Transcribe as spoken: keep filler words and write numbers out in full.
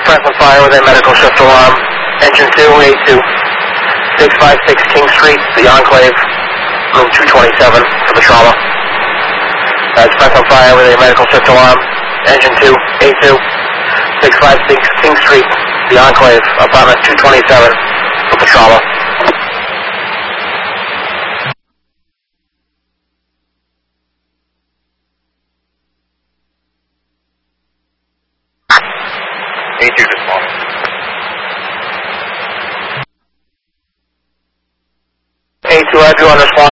Express on fire with a medical shift alarm. Engine two, A two. six five six King Street, the Enclave, room two twenty-seven for the trauma. Uh, Express on fire with a medical shift alarm. Engine two, A two. six five six King Street, the Enclave, apartment two twenty-seven for the trauma. A two this morning. A two, I do on this one.